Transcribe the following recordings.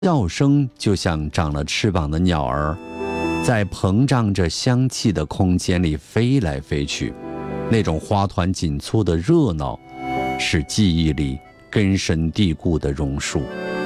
叫声就像长了翅膀的鸟儿，在膨胀着香气的空间里飞来飞去。那种花团锦簇的热闹，是记忆里根深蒂固的榕树。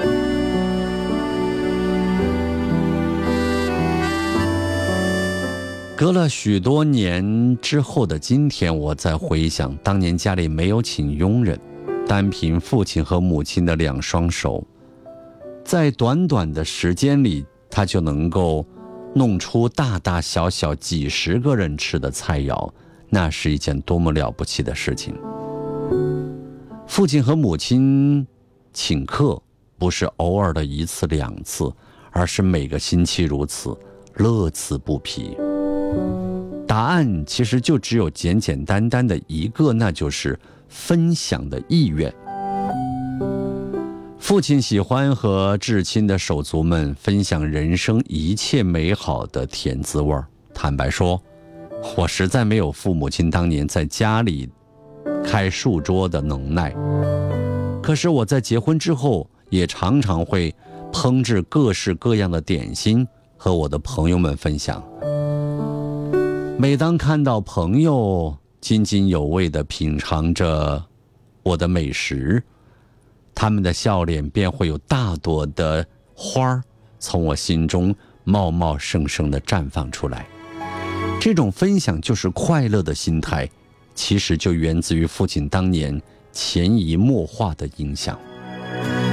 隔了许多年之后的今天，我在回想当年家里没有请佣人，单凭父亲和母亲的两双手，在短短的时间里，他就能够弄出大大小小几十个人吃的菜肴，那是一件多么了不起的事情。父亲和母亲请客，不是偶尔的一次两次，而是每个星期如此，乐此不疲。答案其实就只有简简单单的一个，那就是分享的意愿。父亲喜欢和至亲的手足们分享人生一切美好的甜滋味。坦白说，我实在没有父母亲当年在家里开数桌的能耐。可是我在结婚之后，也常常会烹制各式各样的点心和我的朋友们分享。每当看到朋友津津有味地品尝着我的美食，他们的笑脸便会有大朵的花从我心中茂茂盛盛地绽放出来。这种分享就是快乐的心态，其实就源自于父亲当年潜移默化的影响。